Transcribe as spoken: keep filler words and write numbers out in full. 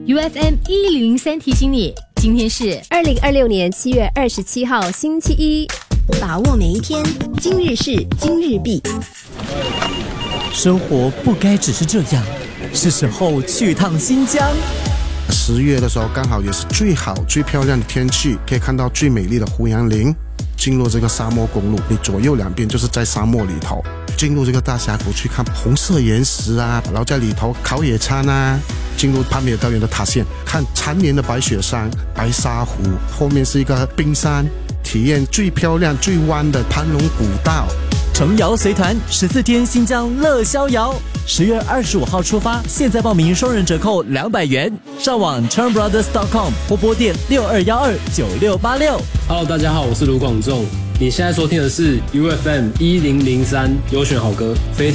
U F M 一零零三提醒你，今天是二零二六年七月二十七号星期一， 把握每一天，今日事今日毕。 生活不该只是这样，是时候去趟新疆。 十月的时候刚好也是最好最漂亮的天气，可以看到最美丽的胡杨林。进入这个沙漠公路，你左右两边就是在沙漠里头，进入这个大峡谷去看红色岩石啊，然后在里头烤野餐啊，进入攀美高原的塔线，看缠绵的白雪山、白沙湖，后面是一个冰山，体验最漂亮最弯的盘龙古道。 程瑶随团十四天新疆乐逍遥，十月二十五号出发，现在报名双人折扣两百元，上网 turn brothers dot com 或拨电六二幺二九六八六。 Hello， 大家好，我是卢广仲，你现在收听的是 U F M 一零零三优选好歌飞。